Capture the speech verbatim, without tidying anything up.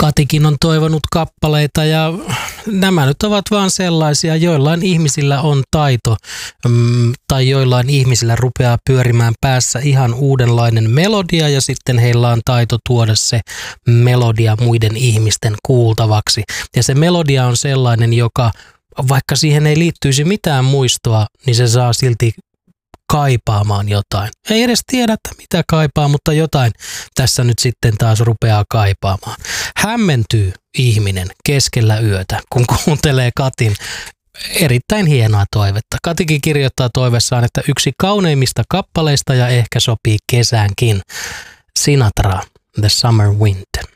Katikin on toivonut kappaleita ja nämä nyt ovat vaan sellaisia, joillain ihmisillä on taito mm, tai joillain ihmisillä rupeaa pyörimään päässä ihan uudenlainen melodia ja sitten heillä on taito tuoda se melodia muiden ihmisten kuultavaksi. Ja se melodia on sellainen, joka vaikka siihen ei liittyisi mitään muistoa, niin se saa silti kaipaamaan jotain. Ei edes tiedä, että mitä kaipaa, mutta jotain tässä nyt sitten taas rupeaa kaipaamaan. Hämmentyy ihminen keskellä yötä, kun kuuntelee Katin erittäin hienoa toivetta. Katikin kirjoittaa toivessaan, että yksi kauneimmista kappaleista ja ehkä sopii kesäänkin. Sinatra, The Summer Wind.